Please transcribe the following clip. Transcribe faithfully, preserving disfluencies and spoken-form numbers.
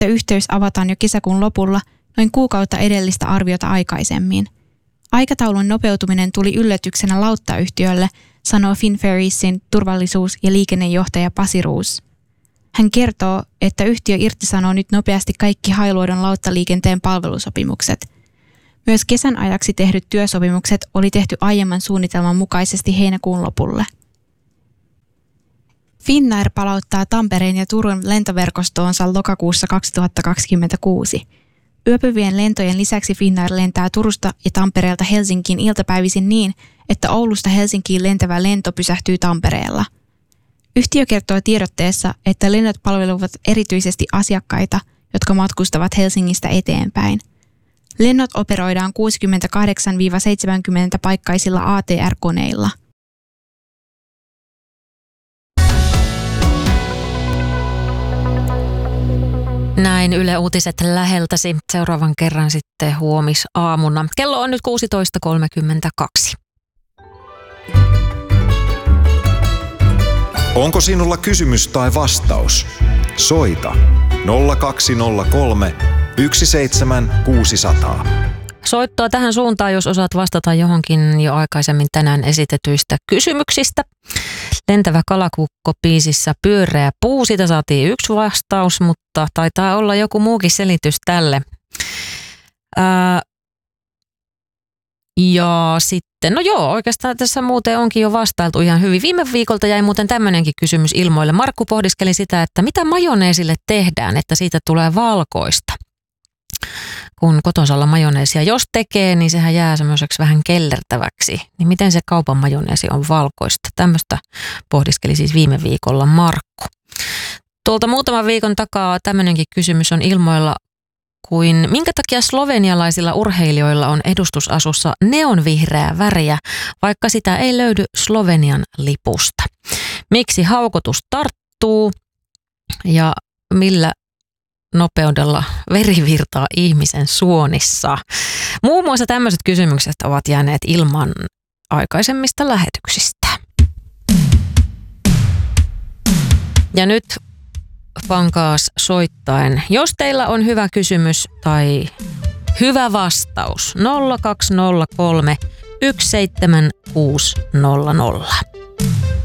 että yhteys avataan jo kesäkuun lopulla noin kuukautta edellistä arviota aikaisemmin. Aikataulun nopeutuminen tuli yllätyksenä lauttayhtiölle, sanoo Finferriesin turvallisuus- ja liikennejohtaja Pasi Roos. Hän kertoo, että yhtiö irtisanoo nyt nopeasti kaikki Hailuodon lauttaliikenteen palvelusopimukset. Myös kesän ajaksi tehdyt työsopimukset oli tehty aiemman suunnitelman mukaisesti heinäkuun lopulle. Finnair palauttaa Tampereen ja Turun lentoverkostoonsa lokakuussa kaksituhattakaksikymmentäkuusi. Yöpyvien lentojen lisäksi Finnair lentää Turusta ja Tampereelta Helsinkiin iltapäivisin niin, että Oulusta Helsinkiin lentävä lento pysähtyy Tampereella. Yhtiö kertoo tiedotteessa, että lennot palvelevat erityisesti asiakkaita, jotka matkustavat Helsingistä eteenpäin. Lennot operoidaan kuusikymmentäkahdeksan seitsemänkymmentä paikkaisilla A T R-koneilla. Näin Yle Uutiset läheltäsi. Seuraavan kerran sitten huomisaamuna. Kello on nyt kuusitoista kolmekymmentäkaksi. Onko sinulla kysymys tai vastaus? Soita nolla kaksi nolla kolme yksi seitsemän kuusi nolla nolla. Soittoa tähän suuntaan, jos osaat vastata johonkin jo aikaisemmin tänään esitetyistä kysymyksistä. Lentävä kalakukko -biisissä pyöreä puu, siitä saatiin yksi vastaus, mutta taitaa olla joku muukin selitys tälle. Ää, ja sitten, no joo, oikeastaan tässä muuten onkin jo vastailtu ihan hyvin. Viime viikolta jäi muuten tämmöinenkin kysymys ilmoille. Markku pohdiskeli sitä, että mitä majoneesille tehdään, että siitä tulee valkoista. Kun kotosalla majoneesia jos tekee, niin sehän jää semmoiseksi vähän kellertäväksi. Niin miten se kaupan majoneesi on valkoista? Tämmöistä pohdiskeli siis viime viikolla Markku. Tuolta muutaman viikon takaa tämmöinenkin kysymys on ilmoilla, kuin minkä takia slovenialaisilla urheilijoilla on edustusasussa neonvihreää väriä, vaikka sitä ei löydy Slovenian lipusta. Miksi haukotus tarttuu ja millä nopeudella veri virtaa ihmisen suonissa? Muun muassa tämmöiset kysymykset ovat jääneet ilman aikaisemmista lähetyksistä. Ja nyt pankaas soittaen, jos teillä on hyvä kysymys tai hyvä vastaus, nolla kaksi nolla kolme yksi seitsemän kuusi nolla nolla.